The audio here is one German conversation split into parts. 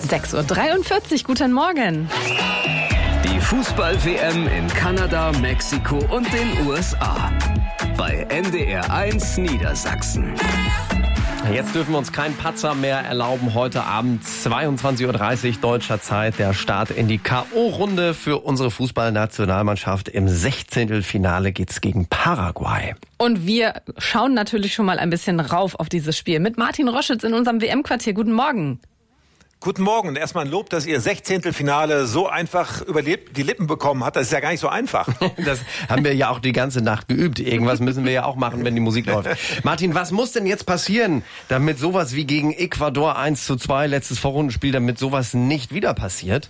6:43 Uhr, guten Morgen. Die Fußball-WM in Kanada, Mexiko und den USA. Bei NDR 1 Niedersachsen. Jetzt dürfen wir uns keinen Patzer mehr erlauben. Heute Abend 22:30 Uhr deutscher Zeit. Der Start in die K.O.-Runde für unsere Fußballnationalmannschaft. Im 16. Finale geht's gegen Paraguay. Und wir schauen natürlich schon mal ein bisschen rauf auf dieses Spiel mit Martin Roschitz in unserem WM-Quartier. Guten Morgen. Guten Morgen und erstmal ein Lob, dass ihr 16. Finale so einfach über die Lippen bekommen habt. Das ist ja gar nicht so einfach. Das haben wir ja auch die ganze Nacht geübt. Irgendwas müssen wir ja auch machen, wenn die Musik läuft. Martin, was muss denn jetzt passieren, damit sowas wie gegen Ecuador 1:2, letztes Vorrundenspiel, damit sowas nicht wieder passiert?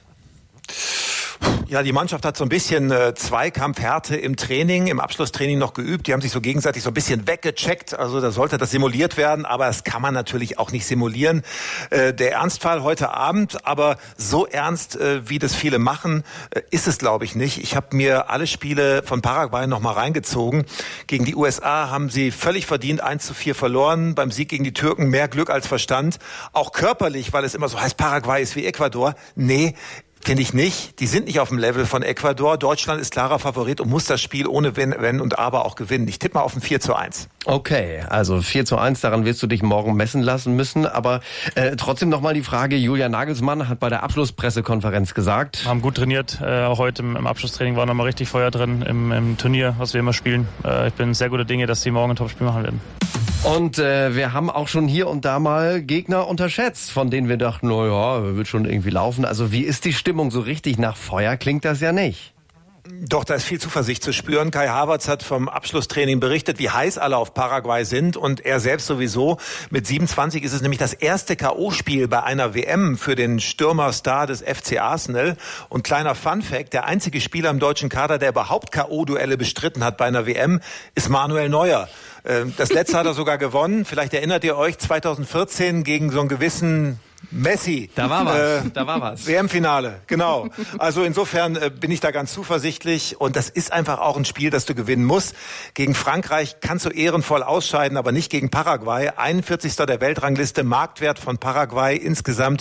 Ja, die Mannschaft hat so ein bisschen Zweikampfhärte im Training, im Abschlusstraining noch geübt. Die haben sich so gegenseitig so ein bisschen weggecheckt. Also da sollte das simuliert werden, aber das kann man natürlich auch nicht simulieren. Der Ernstfall heute Abend, aber so ernst, wie das viele machen, ist es, glaube ich, nicht. Ich habe mir alle Spiele von Paraguay noch mal reingezogen. Gegen die USA haben sie völlig verdient 1:4 verloren. Beim Sieg gegen die Türken mehr Glück als Verstand. Auch körperlich, weil es immer so heißt, Paraguay ist wie Ecuador. Nee, finde ich nicht. Die sind nicht auf dem Level von Ecuador. Deutschland ist klarer Favorit und muss das Spiel ohne Wenn und Aber auch gewinnen. Ich tippe mal auf ein 4:1. Okay, also 4:1, daran wirst du dich morgen messen lassen müssen. Aber trotzdem nochmal die Frage, Julian Nagelsmann hat bei der Abschlusspressekonferenz gesagt. Wir haben gut trainiert, auch heute im Abschlusstraining war nochmal richtig Feuer drin im Turnier, was wir immer spielen. Ich bin sehr guter Dinge, dass sie morgen ein Topspiel machen werden. Und wir haben auch schon hier und da mal Gegner unterschätzt, von denen wir dachten, wird schon irgendwie laufen. Also wie ist die Stimmung? So richtig nach Feuer klingt das ja nicht. Doch, da ist viel Zuversicht zu spüren. Kai Havertz hat vom Abschlusstraining berichtet, wie heiß alle auf Paraguay sind und er selbst sowieso. Mit 27 ist es nämlich das erste K.O.-Spiel bei einer WM für den Stürmerstar des FC Arsenal. Und kleiner Funfact, der einzige Spieler im deutschen Kader, der überhaupt K.O.-Duelle bestritten hat bei einer WM, ist Manuel Neuer. Das letzte hat er sogar gewonnen. Vielleicht erinnert ihr euch, 2014 gegen so einen gewissen Messi. Da war was. WM-Finale, genau. Also insofern bin ich da ganz zuversichtlich und das ist einfach auch ein Spiel, das du gewinnen musst. Gegen Frankreich kannst du ehrenvoll ausscheiden, aber nicht gegen Paraguay. 41. der Weltrangliste, Marktwert von Paraguay insgesamt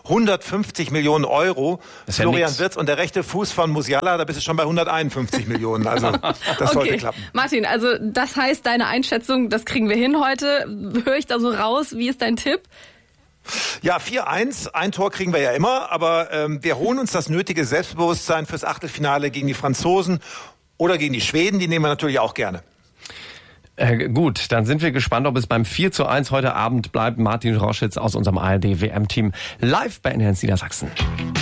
150 Millionen Euro. Florian Wirtz und der rechte Fuß von Musiala, da bist du schon bei 151 Millionen. Also das sollte klappen. Martin, also das heißt, deine Einschätzung, das kriegen wir hin heute. Höre ich da so raus? Wie ist dein Tipp? Ja, 4:1. Ein Tor kriegen wir ja immer, aber wir holen uns das nötige Selbstbewusstsein fürs Achtelfinale gegen die Franzosen oder gegen die Schweden. Die nehmen wir natürlich auch gerne. Gut, dann sind wir gespannt, ob es beim 4:1 heute Abend bleibt. Martin Roschitz aus unserem ARD-WM-Team live bei NDR Niedersachsen.